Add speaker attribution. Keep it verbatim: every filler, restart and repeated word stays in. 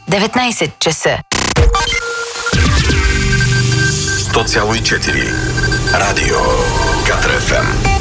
Speaker 1: деветнайсет часа.
Speaker 2: сто цяло и четири Радио Катар еф ем.